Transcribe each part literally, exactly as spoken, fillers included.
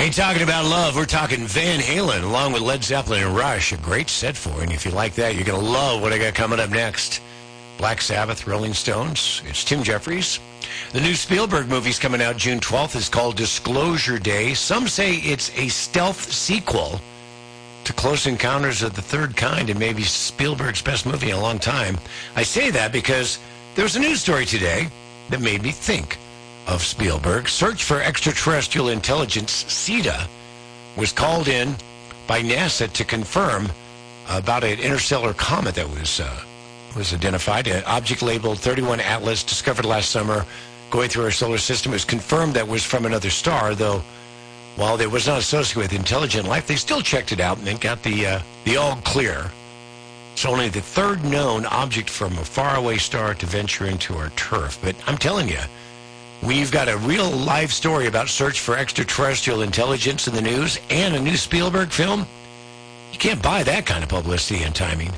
Ain't talking about love. We're talking Van Halen along with Led Zeppelin and Rush. A great set for you. And if you like that, you're going to love what I got coming up next. Black Sabbath, Rolling Stones. It's Tim Jeffries. The new Spielberg movie's coming out June twelfth. It's called Disclosure Day. Some say it's a stealth sequel to Close Encounters of the Third Kind and maybe Spielberg's best movie in a long time. I say that because there was a news story today that made me think of Spielberg. Search for Extraterrestrial Intelligence, SETA, was called in by NASA to confirm about an interstellar comet that was uh, was identified. An object labeled thirty-one Atlas, discovered last summer, going through our solar system. It was confirmed that was from another star, though while it was not associated with intelligent life, they still checked it out and then got the, uh, the all clear. It's only the third known object from a faraway star to venture into our turf. But I'm telling you, we've got a real live story about search for extraterrestrial intelligence in the news and a new Spielberg film. You can't buy that kind of publicity and timing.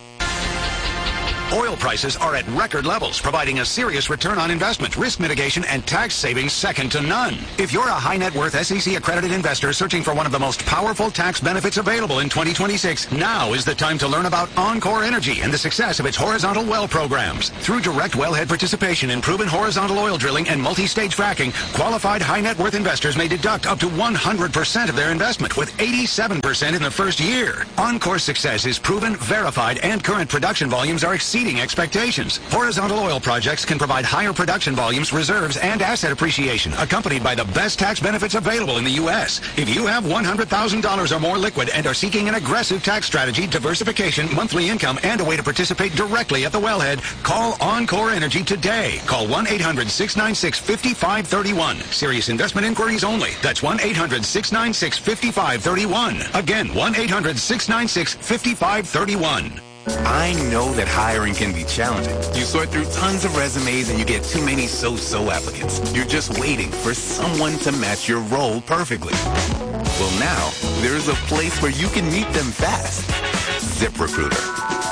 Oil prices are at record levels, providing a serious return on investment, risk mitigation, and tax savings second to none. If you're a high net worth S E C-accredited investor searching for one of the most powerful tax benefits available in twenty twenty-six, now is the time to learn about Encore Energy and the success of its horizontal well programs. Through direct wellhead participation in proven horizontal oil drilling and multi-stage fracking, qualified high net worth investors may deduct up to one hundred percent of their investment, with eighty-seven percent in the first year. Encore's success is proven, verified, and current production volumes are exceeding expectations. Horizontal oil projects can provide higher production volumes, reserves, and asset appreciation, accompanied by the best tax benefits available in the U S. If you have one hundred thousand dollars or more liquid and are seeking an aggressive tax strategy, diversification, monthly income, and a way to participate directly at the wellhead, call Encore Energy today. Call one eight hundred, six nine six, five five three one. Serious investment inquiries only. That's one eight hundred, six nine six, five five three one. Again, one eight hundred, six nine six, five five three one. I know that hiring can be challenging. You sort through tons of resumes and you get too many so-so applicants. You're just waiting for someone to match your role perfectly. Well, now, there's a place where you can meet them fast. ZipRecruiter.